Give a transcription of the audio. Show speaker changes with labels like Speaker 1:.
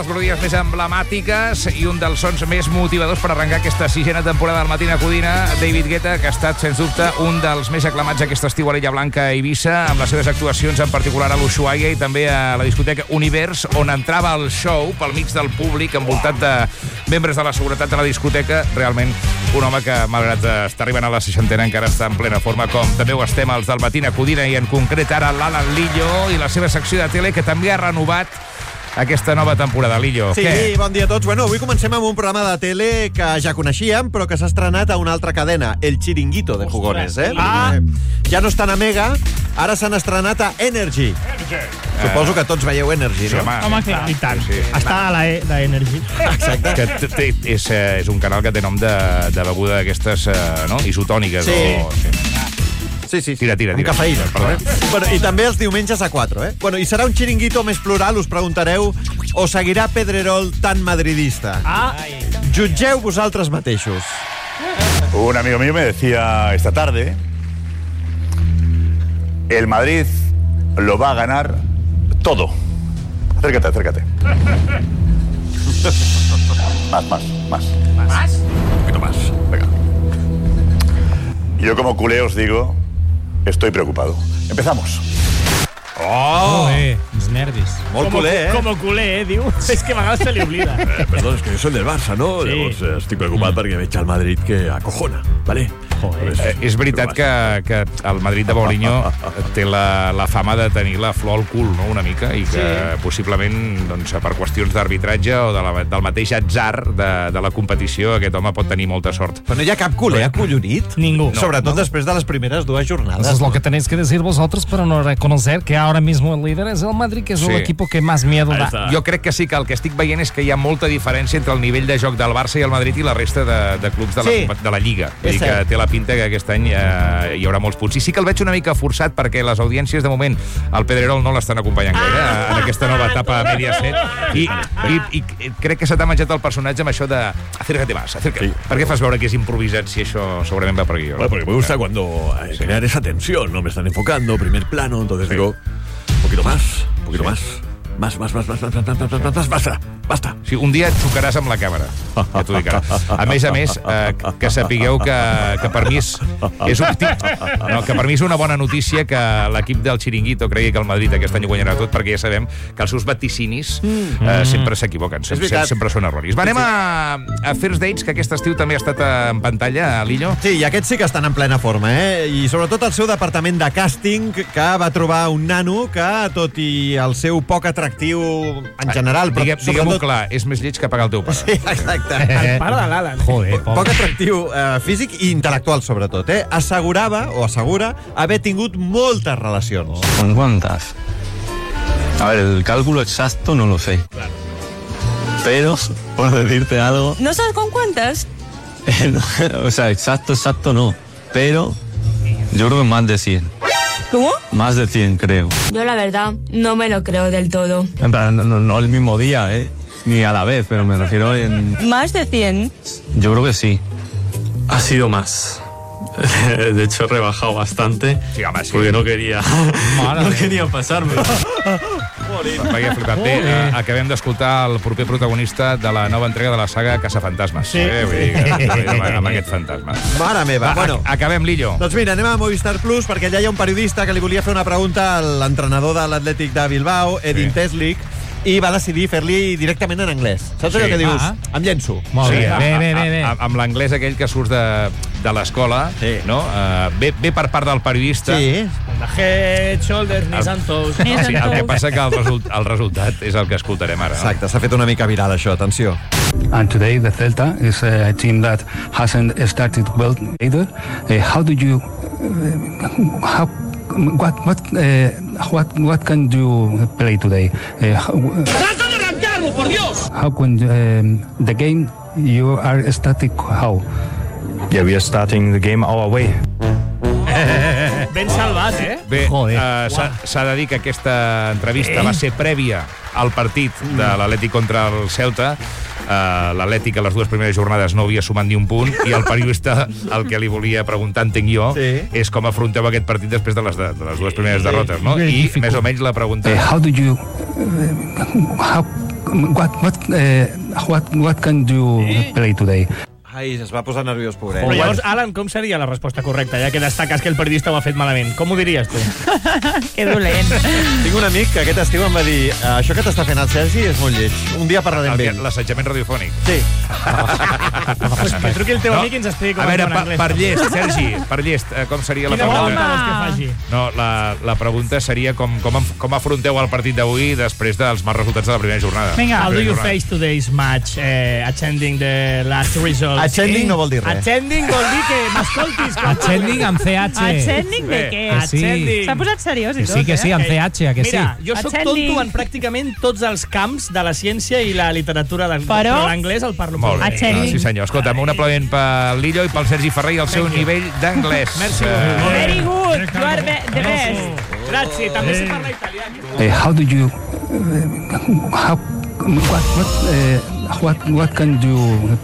Speaker 1: les melodies més emblemàtiques i un dels sons més motivadors per arrencar aquesta 6a temporada del Matina Codina, David Guetta, que ha estat, sens dubte, un dels més aclamats aquest estiu a l'Illa Blanca a Eivissa, amb les seves actuacions, en particular a l'Ushuaia i també a la discoteca Univers, on entrava al show pel mig del públic, envoltat de membres de la seguretat de la discoteca. Realment, un home que, malgrat estar arribant a la 60ena, encara està en plena forma, com també ho estem els del Matina Codina, i en concret ara l'Alan Lillo i la seva secció de tele, que també ha renovat aquesta nova temporada. Lillo,
Speaker 2: sí,
Speaker 1: què?
Speaker 2: Bon dia a tots. Bueno, avui comencem amb un programa de tele que ja coneixíem, però que s'ha estrenat a una altra cadena, El Chiringuito de Jugones, eh? Ja no estan a Mega, ara s'han estrenat a Energy. Suposo que tots veieu Energy, no?
Speaker 3: Home, clar. I tant. Sí. Està a la E d'Energy.
Speaker 1: Exacte. Que és un canal que té nom de beguda d'aquestes isotòniques.
Speaker 2: Sí. Sí.
Speaker 1: Tira.
Speaker 2: Amb cafeïna. Bueno, i també els diumenges a 4, eh? Bueno, i serà un chiringuito més plural, us preguntareu, o seguirà Pedrerol tan madridista? Jutgeu vosaltres mateixos.
Speaker 4: Un amigo mío me decía esta tarde, el Madrid lo va a ganar todo. Acércate. Más. Un poquito más, venga. Yo como culé os digo, estoy preocupado. Empezamos.
Speaker 3: Els nervis.
Speaker 2: Molt culer, eh?
Speaker 3: Com culer, diu. És que a vegades se li oblida.
Speaker 5: Perdón, es que yo soy del Barça, ¿no?
Speaker 3: Sí.
Speaker 5: Llavors estic preocupat perquè veig al Madrid que acojona, ¿vale?
Speaker 1: És veritat que el Madrid de Mourinho té la fama de tenir la flor al cul, no?, una mica, i que possiblement, doncs, per qüestions d'arbitratge o del mateix atzar de la competició, aquest home pot tenir molta sort.
Speaker 2: Però no hi ha cap culer acollonit?
Speaker 3: Ningú.
Speaker 2: Sobretot després de les primeres dues jornades.
Speaker 6: Eso es lo que tenéis que decir vosotros para no reconocer que ahora mismo el líder es el Madrid, que es el equipo que más miedo da.
Speaker 1: Jo crec que sí, que el que estic veient és que hi ha molta diferència entre el nivell de joc del Barça i el Madrid i la resta de clubs de la Lliga. Vull dir que té la pinta que aquest any hi haurà molts punts. I sí que el veig una mica forçat, perquè les audiències, de moment, el Pedrerol no l'estan acompanyant gaire en aquesta nova etapa a Mediaset. I crec que se t'ha menjat el personatge amb això de acércate más, acércate.
Speaker 5: Sí.
Speaker 1: Per què fas veure que és improvisat si això segurament va per aquí?
Speaker 5: Bueno, porque me gusta cuando crear esa tensión, ¿no? Me están enfocando, primer plano, entonces digo, un poquito más. Más. Basta.
Speaker 1: Sí, un dia et xocaràs amb la càmera, ja t'ho dic ara. A més, que sapigueu que per mi és òptic. No, que per mi és una bona notícia que l'equip del Chiringuito cregui que el Madrid aquest any ho guanyarà tot, perquè ja sabem que els seus vaticinis sempre s'equivoquen, sempre són erroris. Anem a First Dates, que aquest estiu també ha estat en pantalla, Lillo.
Speaker 2: Sí, i aquests sí que estan en plena forma, eh? I sobretot el seu departament de càsting, que va trobar un nano que, tot i el seu poc atractiu en general, però
Speaker 1: Diguem-ho clar, és més lleig que pagar el teu pare.
Speaker 2: Sí, exacte.
Speaker 3: El pare de l'Alan.
Speaker 6: Joder,
Speaker 2: Poc atractiu físic i intel·lectual, sobretot, eh? Assegura haver tingut moltes relacions.
Speaker 7: ¿Con cuántas? A ver, el cálculo exacto no lo sé.
Speaker 3: Claro.
Speaker 7: Pero, por decirte algo...
Speaker 8: ¿No sabes con cuántas?
Speaker 7: O sea, exacto no. Pero yo creo que más de 100.
Speaker 8: ¿Cómo?
Speaker 7: Más de 100, creo.
Speaker 8: Yo la verdad no me lo creo del todo.
Speaker 7: En plan, no el mismo día, ni a la vez, pero me refiero en...
Speaker 8: ¿Más de 100?
Speaker 7: Yo creo que sí.
Speaker 9: Ha sido más. De hecho, he rebajado bastante.
Speaker 1: Sí, home, sí.
Speaker 9: Porque no quería pasarme.
Speaker 1: M'havia flipat. Bé, acabem d'escoltar el proper protagonista de la nova entrega de la saga Caçafantasmes.
Speaker 3: Sí.
Speaker 1: Amb aquest fantasma.
Speaker 2: Mare meva, bueno.
Speaker 1: Acabem, Lillo.
Speaker 2: Doncs mira, anem a Movistar Plus, perquè allà hi ha un periodista que li volia fer una pregunta a l'entrenador de l'Atlètic de Bilbao, Edin Teslic, i va decidir fer-li directament en anglès. Saps allò que dius? Em llenço.
Speaker 6: Molt bé, bé.
Speaker 1: Amb l'anglès aquell que surts de l'escola, no? Ve per part del periodista.
Speaker 2: Sí.
Speaker 3: The head, shoulders, knees and toes.
Speaker 1: Sí, el que passa que el resultat és el que escoltarem ara.
Speaker 2: Exacte, s'ha fet una mica viral això, atenció.
Speaker 10: And today the Celta is a team that hasn't started well either. How do you what can you play today? How can the game you are static? How?
Speaker 7: Yeah, we are starting the game our way.
Speaker 3: Ben salvat, eh?
Speaker 1: Bé, s'ha de dir que aquesta entrevista va ser prèvia al partit de l'Atlètic contra el Celta. L'Atlètic a les dues primeres jornades no havia sumat ni un punt i el periodista el que li volia preguntar, entenc jo, és com afronteu aquest partit després de les dues primeres derrotes, no? I més o menys la pregunta...
Speaker 10: what can you play today?
Speaker 2: Ai, es va posar nerviós, pobret.
Speaker 3: Però llavors, Alan, com seria la resposta correcta, ja que destaques que el periodista ho ha fet malament? Com ho diries, tu?
Speaker 11: Que dolent.
Speaker 2: Tinc un amic que aquest estiu em va dir això que t'està fent el Sergi és molt lleig. Un dia parlarem amb ell.
Speaker 1: L'assetjament radiofònic.
Speaker 2: Sí.
Speaker 3: Pues que truqui el teu amic i ens expliqui com
Speaker 1: a veure,
Speaker 3: en anglès.
Speaker 1: per llest, Sergi, per llest, com seria la
Speaker 3: Quina
Speaker 1: pregunta?
Speaker 3: pregunta vols que faci?
Speaker 1: No, la pregunta seria com afronteu el partit d'avui després dels mals resultats de la primera jornada.
Speaker 11: Vinga.
Speaker 3: How do you face today's match, attending the last results?
Speaker 2: Attending no vol dir res.
Speaker 3: Attending vol dir que m'escoltis.
Speaker 6: Attending amb CH.
Speaker 11: Attending de què?
Speaker 6: Sí.
Speaker 11: S'ha posat seriós i tot,
Speaker 6: Sí, que sí, amb CH, que sí.
Speaker 3: Mira, jo sóc
Speaker 11: Attending.
Speaker 3: tonto en pràcticament tots els camps de la ciència i la literatura, però l'anglès el parlo
Speaker 1: Molt
Speaker 3: molt
Speaker 1: bé.
Speaker 3: bé.
Speaker 11: Attending.
Speaker 1: Sí, senyor. Escolta'm, un aplaudiment pel Lillo i pel Sergi Ferrer i el seu nivell d'anglès.
Speaker 3: Merci.
Speaker 11: Very good. You are the best.
Speaker 3: Gràcies. També sé parlar italià.
Speaker 10: How do you... what can you